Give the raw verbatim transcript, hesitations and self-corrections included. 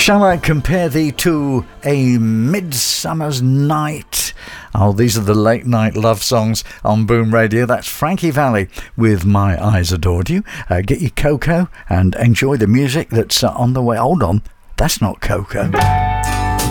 Shall I compare thee to a midsummer's night? Oh, these are the late night love songs on Boom Radio. That's Frankie Valli with My Eyes Adored You. Uh, get your cocoa and enjoy the music that's uh, on the way. Hold on, that's not cocoa.